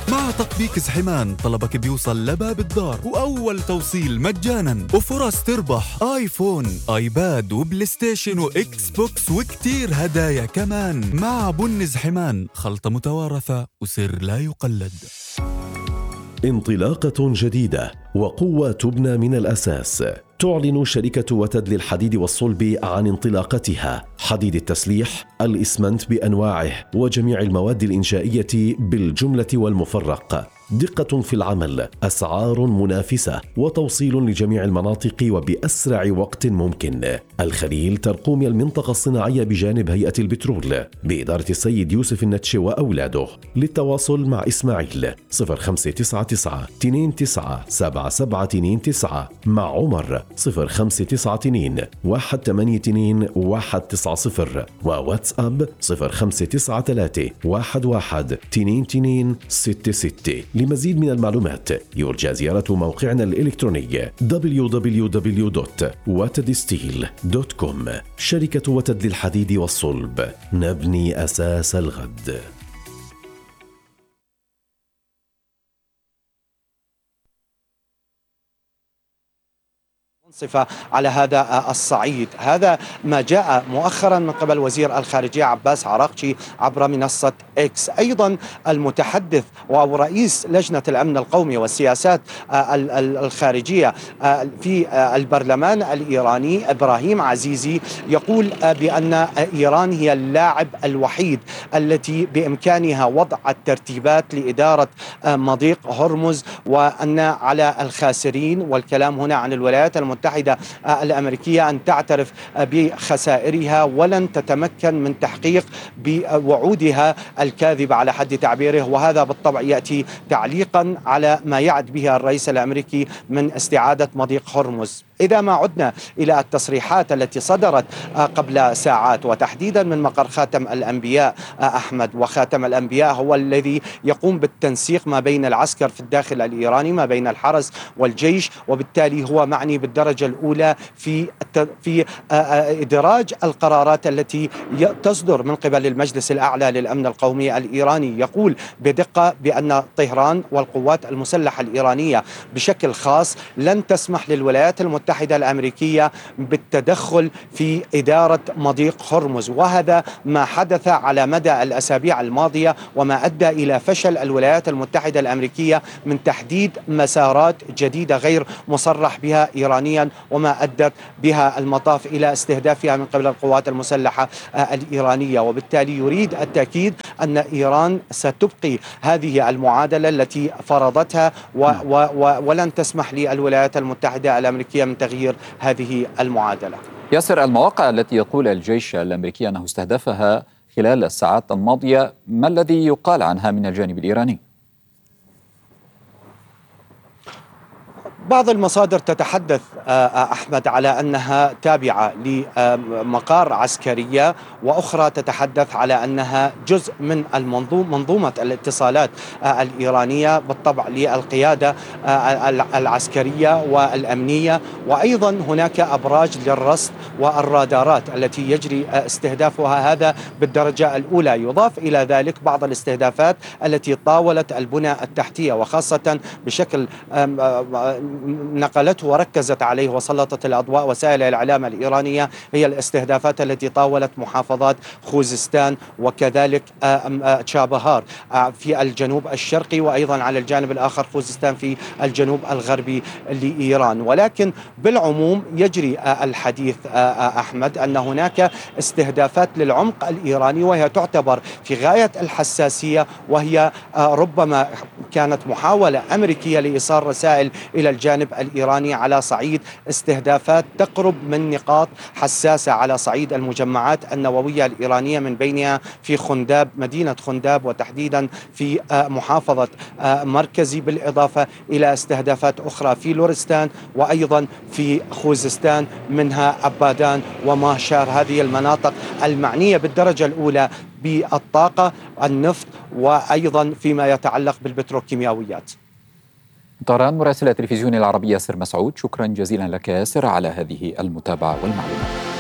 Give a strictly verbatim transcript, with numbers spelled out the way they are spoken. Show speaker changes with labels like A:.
A: مع تطبيق زحمان طلبك بيوصل لباب الدار وأول توصيل مجانا وفرص تربح آيفون، آيباد وبلاي ستيشن وإكس بوكس وكتير هدايا كمان. مع بن زحمان خلطة متوارثة وسر لا يقلد.
B: انطلاقة جديدة وقوة تبنى من الأساس. تعلن شركة وتد للحديد والصلب عن انطلاقتها. حديد التسليح، الإسمنت بأنواعه وجميع المواد الإنشائية بالجملة والمفرق. دقة في العمل، أسعار منافسة، وتوصيل لجميع المناطق وبأسرع وقت ممكن. الخليل ترقوم المنطقة الصناعية بجانب هيئة البترول بإدارة السيد يوسف النتش وأولاده. للتواصل مع إسماعيل صفر خمسة تسعة تسعة اثنين تسعة سبعة سبعة اثنين تسعة، مع عمر صفر خمسة تسعة اثنين واحد ثمانية اثنين واحد تسعة صفر، وواتساب صفر خمسة تسعة ثلاثة واحد واحد اثنين اثنين ستة ستة. لمزيد من المعلومات يرجى زيارة موقعنا الإلكتروني دبليو دبليو دبليو دوت وتد ستيل دوت كوم. شركة وتد للحديد والصلب، نبني أساس الغد.
C: صفة على هذا الصعيد. هذا ما جاء مؤخرا من قبل وزير الخارجية عباس عراقجي عبر منصة إكس. أيضا المتحدث أو رئيس لجنة الأمن القومي والسياسات الخارجية في البرلمان الإيراني إبراهيم عزيزي يقول بأن إيران هي اللاعب الوحيد التي بإمكانها وضع الترتيبات لإدارة مضيق هرمز، وأن على الخاسرين، والكلام هنا عن الولايات المتحدة المتحدة الأمريكية، أن تعترف بخسائرها ولن تتمكن من تحقيق بوعودها الكاذبة على حد تعبيره. وهذا بالطبع يأتي تعليقا على ما يعد به الرئيس الأمريكي من استعادة مضيق هرمز. إذا ما عدنا إلى التصريحات التي صدرت قبل ساعات وتحديدا من مقر خاتم الأنبياء أحمد، وخاتم الأنبياء هو الذي يقوم بالتنسيق ما بين العسكر في الداخل الإيراني، ما بين الحرس والجيش، وبالتالي هو معني بالدرجة الأولى في في إدراج القرارات التي تصدر من قبل المجلس الأعلى للأمن القومي الإيراني. يقول بدقة بأن طهران والقوات المسلحة الإيرانية بشكل خاص لن تسمح للولايات المتحدة الأمريكية بالتدخل في إدارة مضيق هرمز، وهذا ما حدث على مدى الأسابيع الماضية وما أدى إلى فشل الولايات المتحدة الأمريكية من تحديد مسارات جديدة غير مصرح بها إيرانيا، وما أدت بها المطاف إلى استهدافها من قبل القوات المسلحة الإيرانية. وبالتالي يريد التأكيد أن إيران ستبقي هذه المعادلة التي فرضتها و و و ولن تسمح للولايات المتحدة الأمريكية من تغيير هذه المعادلة.
D: ياسر، المواقع التي يقول الجيش الأمريكي أنه استهدفها خلال الساعات الماضية، ما الذي يقال عنها من الجانب الإيراني؟
C: بعض المصادر تتحدث أحمد على أنها تابعة لمقار عسكرية، وأخرى تتحدث على أنها جزء من المنظوم منظومة الاتصالات الإيرانية بالطبع للقيادة العسكرية والأمنية، وأيضا هناك أبراج للرصد والرادارات التي يجري استهدافها، هذا بالدرجة الأولى. يضاف إلى ذلك بعض الاستهدافات التي طاولت البنى التحتية، وخاصة بشكل نقلته وركزت عليه وسلطت الأضواء وسائل الإعلام الإيرانية، هي الاستهدافات التي طاولت محافظات خوزستان وكذلك تشابهار في الجنوب الشرقي، وأيضا على الجانب الآخر خوزستان في الجنوب الغربي لإيران. ولكن بالعموم يجري الحديث أحمد أن هناك استهدافات للعمق الإيراني، وهي تعتبر في غاية الحساسية، وهي ربما كانت محاولة أمريكية لإيصال رسائل إلى الجانب الإيراني على صعيد استهدافات تقرب من نقاط حساسة على صعيد المجمعات النووية الإيرانية، من بينها في خنداب، مدينة خنداب، وتحديدا في محافظة مركزي، بالإضافة إلى استهدافات أخرى في لورستان وأيضا في خوزستان، منها عبادان وماشار. هذه المناطق المعنية بالدرجة الأولى بالطاقة، النفط، وأيضا فيما يتعلق بالبتروكيماويات.
D: طهران، مراسل التلفزيون العربي ياسر مسعود، شكرا جزيلا لك ياسر على هذه المتابعة والمعلومات.